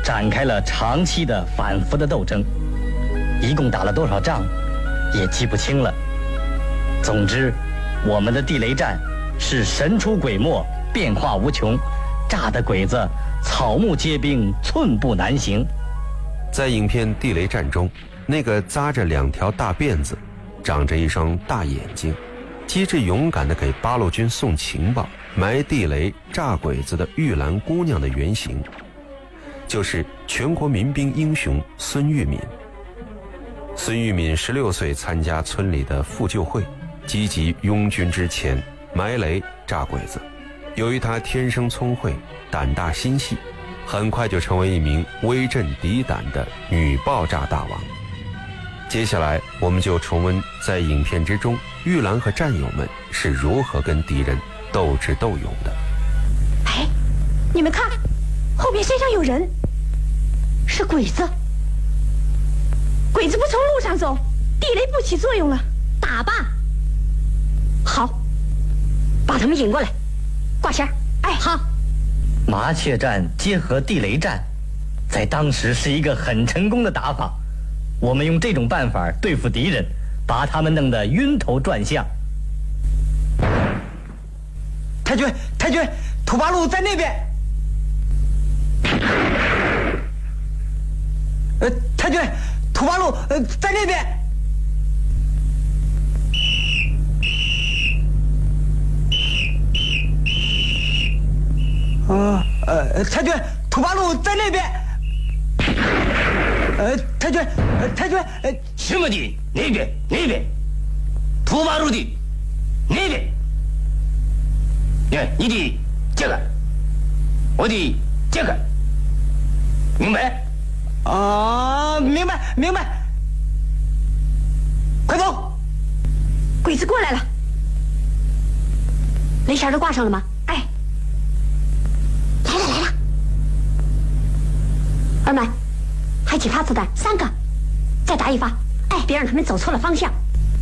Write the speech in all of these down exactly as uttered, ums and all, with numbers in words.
展开了长期的反复的斗争，一共打了多少仗，也记不清了。总之，我们的地雷战是神出鬼没，变化无穷，炸的鬼子草木皆兵，寸步难行。 在影片《地雷战》中，那个扎着两条大辫子，长着一双大眼睛，机智勇敢地给八路军送情报、埋地雷、炸鬼子的玉兰姑娘的原型，就是全国民兵英雄孙玉敏。孙玉敏十六岁参加村里的复救会，积极拥军之前埋雷炸鬼子。由于他天生聪慧，胆大心细，很快就成为一名威震敌胆的女爆炸大王。接下来我们就重温在影片之中玉兰和战友们是如何跟敌人斗智斗勇的。 哎，你们看，后边山上有人，是鬼子。鬼子不从路上走，地雷不起作用了，打吧。好，把他们引过来，挂弦。哎，好。 麻雀战结合地雷战，在当时是一个很成功的打法。我们用这种办法对付敌人，把他们弄得晕头转向。 太君，太君，土八路在那边。呃，太君，土八路呃在那边。啊呃，太君，土八路在那边。呃，太君，呃，太君，呃， 什么的那边那边，土八路的那边。哎，你的这个，我的这个，明白？ 啊，明白明白。快走！ 鬼子过来了，雷弦都挂上了吗？哎，来了来了。二满，还几发子弹？三个，再打一发。哎，别让他们走错了方向。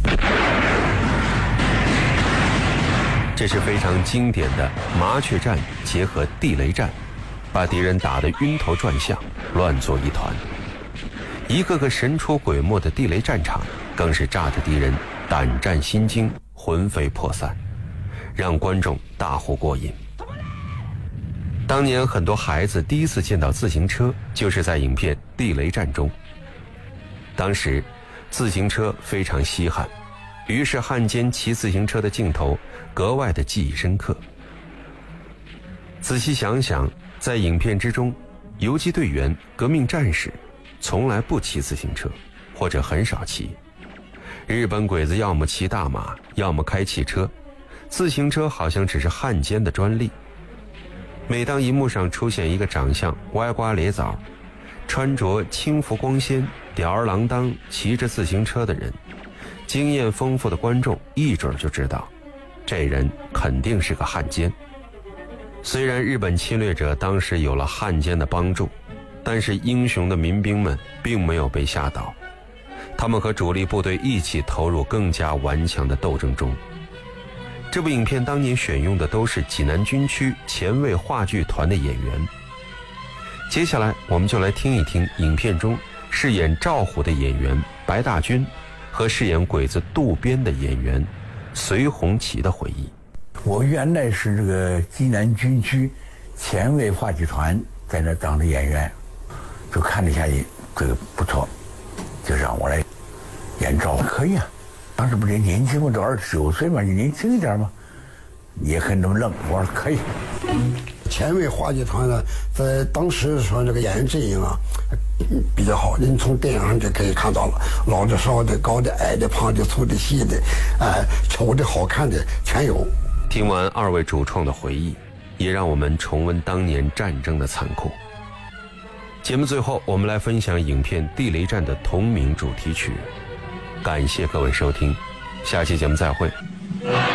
这是非常经典的麻雀战结合地雷战，把敌人打得晕头转向，乱作一团。一个个神出鬼没的地雷战场，更是炸得敌人胆战心惊，魂飞魄散，让观众大呼过瘾。当年很多孩子第一次见到自行车，就是在影片《地雷战》中。当时自行车非常稀罕，于是汉奸骑自行车的镜头格外的记忆深刻。仔细想想，在影片之中，游击队员、革命战士从来不骑自行车，或者很少骑。日本鬼子要么骑大马，要么开汽车，自行车好像只是汉奸的专利。每当荧幕上出现一个长相歪瓜裂枣、穿着轻服光鲜、吊儿郎当骑着自行车的人，经验丰富的观众一准就知道，这人肯定是个汉奸。虽然日本侵略者当时有了汉奸的帮助，但是英雄的民兵们并没有被吓倒，他们和主力部队一起投入更加顽强的斗争中。这部影片当年选用的都是济南军区前卫话剧团的演员。接下来我们就来听一听影片中饰演赵虎的演员白大军和饰演鬼子渡边的演员隋红旗的回忆。 我原来是这个济南军区前卫话剧团在那当的演员，就看了一下这个不错，就让我来演赵虎。可以啊，当时不是年轻，我都二十九岁嘛，你年轻一点嘛，也很那么愣。我说可以。 前卫话剧团呢，在当时说这个演员阵营啊比较好，您从电影上就可以看到了，老的、少的、高的、矮的、胖的、粗的、细的，哎、呃，丑的、好看的全有。 听完二位主创的回忆，也让我们重温当年战争的残酷。节目最后，我们来分享影片《地雷战》的同名主题曲。感谢各位收听，下期节目再会。